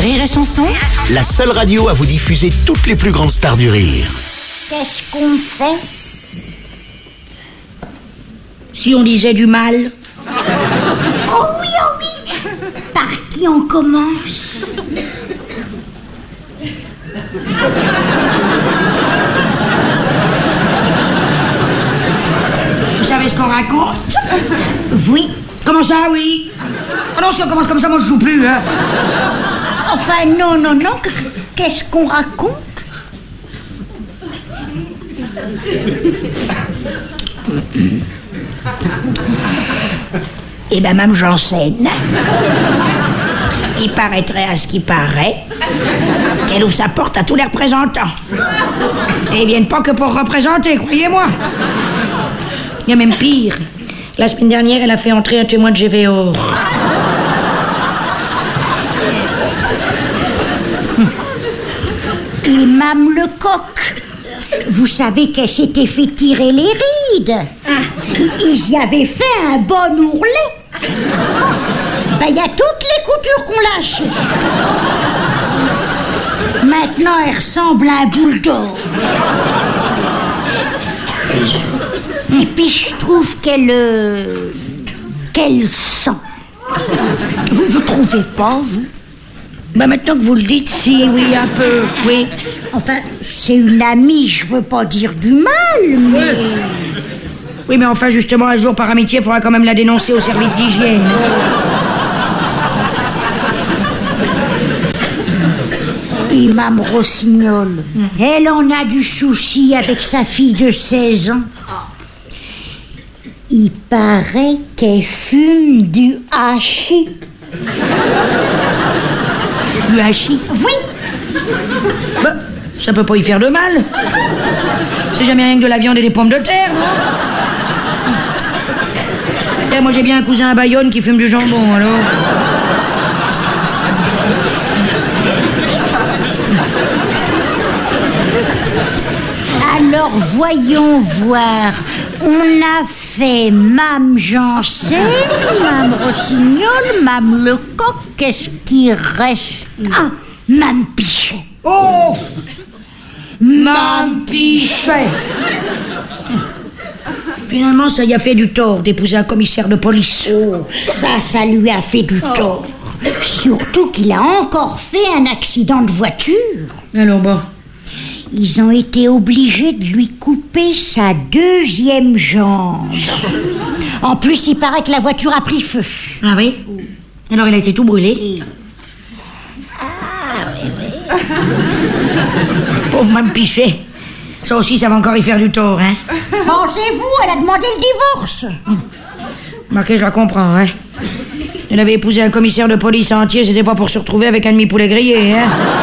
Rire et Chanson, La seule radio à vous diffuser toutes les plus grandes stars du rire. Qu'est-ce qu'on fait Si on disait du mal. Oh oui, par qui on commence? Vous savez ce qu'on raconte? Oui. Comment ça, oui? Oh non, si on commence comme ça, moi je joue plus, hein. Enfin, non. Qu'est-ce qu'on raconte? Eh ben, Mme Janssen, il paraîtrait à ce qui paraît qu'elle ouvre sa porte à tous les représentants. Et ils viennent pas que pour représenter, croyez-moi. Il y a même pire. La semaine dernière, elle a fait entrer un témoin de GVO. Et Mme Lecoq, vous savez qu'elle s'était fait tirer les rides. Ils y avaient fait un bon ourlet. Ben, il y a toutes les coutures qu'on lâche. Maintenant, elle ressemble à un bulldog. Et puis, je trouve qu'elle sent. Vous trouvez pas, vous? Ben, maintenant que vous le dites, si, oui, un peu, oui. Enfin, c'est une amie, je veux pas dire du mal, mais... Oui, mais enfin, justement, un jour, par amitié, il faudra quand même la dénoncer au service d'hygiène. Et Mme Rossignol, elle en a du souci avec sa fille de 16 ans. Il paraît qu'elle fume du hachis. Du hachis? Oui. Ben, ça peut pas y faire de mal. C'est jamais rien que de la viande et des pommes de terre, non? Et moi, j'ai bien un cousin à Bayonne qui fume du jambon, alors... Alors, voyons voir. On a fait Mme Janssen, Mme Rossignol, Mme Lecoq. Qu'est-ce qui reste? Ah, Mme Pichet. Oh! Mme Pichet! Finalement, ça y a fait du tort d'épouser un commissaire de police. Oh, ça lui a fait du tort. Surtout qu'il a encore fait un accident de voiture. Alors bon... Ils ont été obligés de lui couper sa deuxième jambe. En plus, il paraît que la voiture a pris feu. Ah oui? Alors il a été tout brûlé? Pauvre Mme Pichet. Ça aussi, ça va encore y faire du tort, hein? Pensez-vous, elle a demandé le divorce. Marqué, je la comprends, hein? Elle avait épousé un commissaire de police entier, c'était pas pour se retrouver avec un demi-poulet grillé, hein?